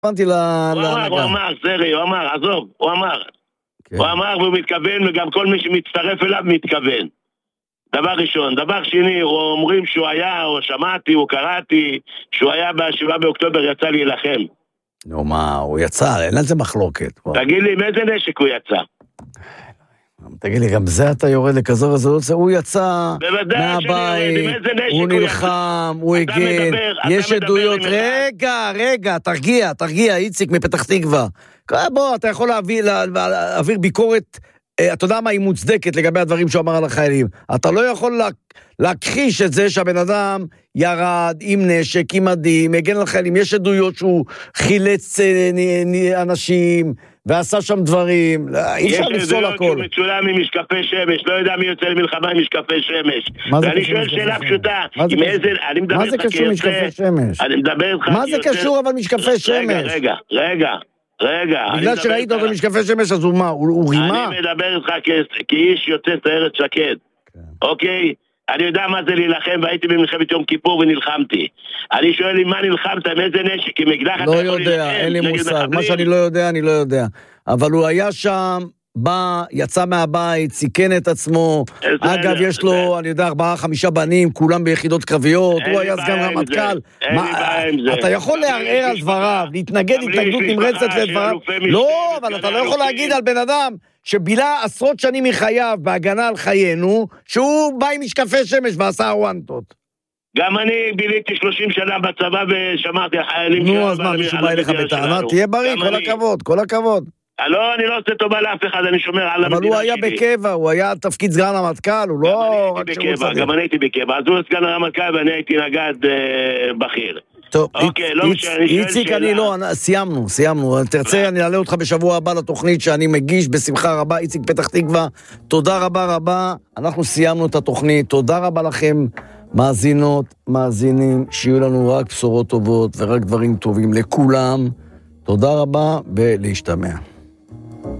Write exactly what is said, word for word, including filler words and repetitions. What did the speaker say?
הבנתי להנהגה. הוא אמר, הוא אמר, סרי, הוא אמר, עזוב, הוא אמר. הוא אמר והוא מתכוון, וגם כל מי שמצטרף אליו מתכוון. דבר ראשון. דבר שני, אומרים שהוא היה, או שמעתי, או קראתי, שהוא היה בשבעה באוקטובר יצא להילחם. נו מה, הוא יצא, אין על זה מחלוקת. תגיד לי, מאיזה נשק הוא יצא? תגיד לי, גם זה אתה יורד לכזו רזולוציה, הוא יצא מהבית, הוא נלחם, הוא הגן, יש עדויות, רגע, רגע, תרגיע, תרגיע, איציק מפתח תקווה. בוא, אתה יכול להעביר ביקורת, אתה יודע מה היא מוצדקת לגבי הדברים שהוא אמר על החיילים. אתה לא יכול להכחיש את זה שהבן אדם ירד עם נשק, עם מדים, הגן על החיילים, יש עדויות שהוא חילץ אנשים, ועשה שם דברים, אי אפשר לפסול הכל. יש עדויות שהוא מצולם עם משקפי שמש, לא יודע מי יוצא למלחמה עם משקפי שמש. ואני שואל שאלה פשוטה, מה זה קשור משקפי שמש? אני מדבר איתך... מה זה קשור אבל משקפי שמש? רגע, רגע, רגע. בגלל שראית אותו משקפי שמש, אז הוא מה? הוא רימה? אני מדבר איתך כאיש יוצא סיירת שקד, אוקיי? אני יודע מה זה להילחם, והייתי במלחמת יום כיפור ונלחמתי. אני שואל אם מה נלחמת, מאיזה נשק, עם אקדח אתה לא יכול יודע, להילחם, אין לי מושג. מה שאני לא יודע, אני לא יודע. אבל הוא היה שם, בא, יצא מהבית, סיכן את עצמו. אגב, יש לו, אני יודע, ארבעה, חמישה בנים, כולם ביחידות קרביות, הוא היה סגן רמטכ"ל. אתה יכול לערער על דבריו, להתנגד התנגדות נמרצת לדבריו. לא, אבל אתה לא יכול להגיד על בן אדם שבילה עשרות שנים מחייו בהגנה על חיינו, שהוא בא עם משקפי שמש ועשה הוואנטות. גם אני ביליתי שלושים שנה בצבא ושמעתי החיילים... נו, אז מה, מישהו בא אליך בטענה? תהיה בריא, כל הכבוד, כל הכבוד. לא, אני לא עושה טובה לאף אחד, אני שומר על המדינה שלי. אבל הוא היה בקבע, הוא היה תפקיד סגן הרמטכ"ל, הוא לא... גם אני הייתי בקבע, אז הוא סגן הרמטכ"ל ואני הייתי נגד בכיר. טוב, איציק, אני לא, סיימנו, סיימנו. תרצה, אני אעלה אותך בשבוע הבא לתוכנית שאני מגיש בשמחה רבה. איציק פתח תקווה, תודה רבה רבה. אנחנו סיימנו את התוכנית, תודה רבה לכם, מאזינות, מאזינים, שיהיו לנו רק בשורות טובות ורק דברים טובים לכולם. תודה רבה ולהשתמע.